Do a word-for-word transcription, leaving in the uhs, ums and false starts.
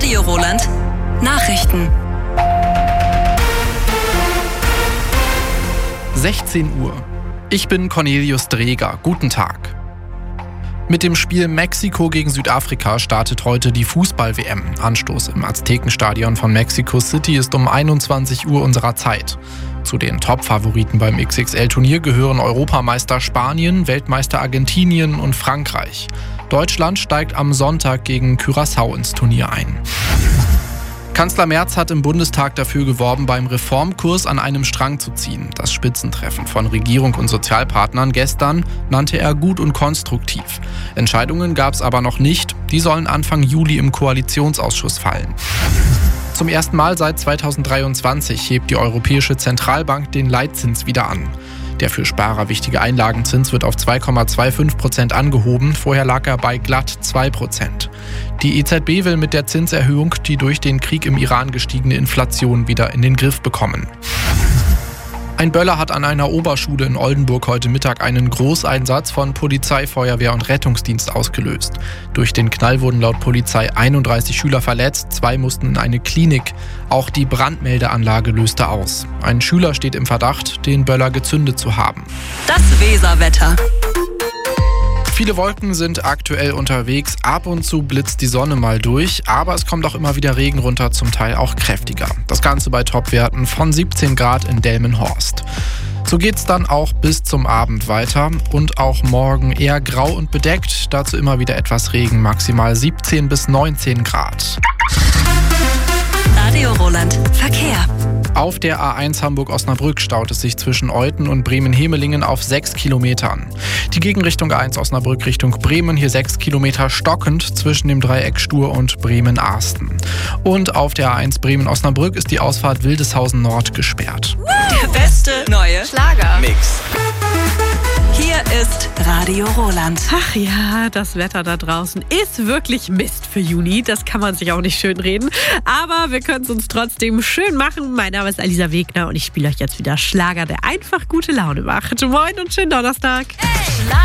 Radio Roland. Nachrichten. sechzehn Uhr. Ich bin Cornelius Dreger. Guten Tag. Mit dem Spiel Mexiko gegen Südafrika startet heute die Fußball-W M. Anstoß im Aztekenstadion von Mexico City ist um einundzwanzig Uhr unserer Zeit. Zu den Top-Favoriten beim X X L-Turnier gehören Europameister Spanien, Weltmeister Argentinien und Frankreich. Deutschland steigt am Sonntag gegen Curaçao ins Turnier ein. Kanzler Merz hat im Bundestag dafür geworben, beim Reformkurs an einem Strang zu ziehen. Das Spitzentreffen von Regierung und Sozialpartnern gestern nannte er gut und konstruktiv. Entscheidungen gab es aber noch nicht. Die sollen Anfang Juli im Koalitionsausschuss fallen. Zum ersten Mal seit zweitausenddreiundzwanzig hebt die Europäische Zentralbank den Leitzins wieder an. Der für Sparer wichtige Einlagenzins wird auf zwei Komma fünfundzwanzig Prozent angehoben, vorher lag er bei glatt zwei Prozent. Die E Z B will mit der Zinserhöhung die durch den Krieg im Iran gestiegene Inflation wieder in den Griff bekommen. Ein Böller hat an einer Oberschule in Oldenburg heute Mittag einen Großeinsatz von Polizei, Feuerwehr und Rettungsdienst ausgelöst. Durch den Knall wurden laut Polizei einunddreißig Schüler verletzt, zwei mussten in eine Klinik. Auch die Brandmeldeanlage löste aus. Ein Schüler steht im Verdacht, den Böller gezündet zu haben. Das Weserwetter. Viele Wolken sind aktuell unterwegs, ab und zu blitzt die Sonne mal durch, aber es kommt auch immer wieder Regen runter, zum Teil auch kräftiger. Das Ganze bei Topwerten von siebzehn Grad in Delmenhorst. So geht's dann auch bis zum Abend weiter und auch morgen eher grau und bedeckt, dazu immer wieder etwas Regen, maximal siebzehn bis neunzehn Grad. Radio Roland. Verkehr. Auf der A eins Hamburg-Osnabrück staut es sich zwischen Euthen und Bremen-Hemelingen auf sechs Kilometern. Die Gegenrichtung A eins Osnabrück Richtung Bremen, hier sechs Kilometer stockend zwischen dem Dreieck Stur und Bremen-Arsten. Und auf der A eins Bremen-Osnabrück ist die Ausfahrt Wildeshausen Nord gesperrt. Der beste neue Schlager-Mix. Hier ist Radio Roland. Ach ja, das Wetter da draußen ist wirklich Mist für Juni. Das kann man sich auch nicht schön reden. Aber wir können es uns trotzdem schön machen. Mein Name ist Alisa Wegner und ich spiele euch jetzt wieder Schlager, der einfach gute Laune macht. Moin und schönen Donnerstag. Hey,